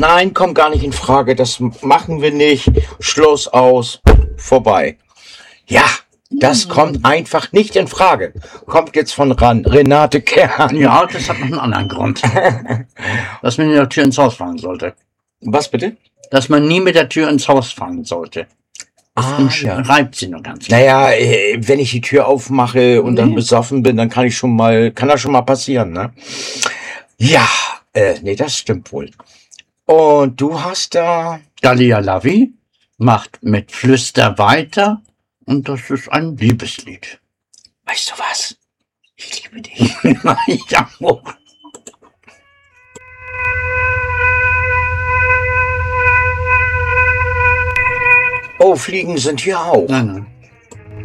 Nein, kommt gar nicht in Frage. Das machen wir nicht. Schluss, aus, vorbei. Ja, das kommt einfach nicht in Frage. Kommt jetzt von Renate Kern. Ja, das hat noch einen anderen Grund. Dass man mit der Tür ins Haus fallen sollte. Was bitte? Dass man nie mit der Tür ins Haus fallen sollte. Ja. Reibt sie nur ganz. Naja, wenn ich die Tür aufmache und dann besoffen bin, dann kann das schon mal passieren, ne? Ja, nee, das stimmt wohl. Und du hast da... Dalia Lavi macht mit Flüster weiter und das ist ein Liebeslied. Weißt du was? Ich liebe dich. Ja, auch. Oh, Fliegen sind hier auch. Nein.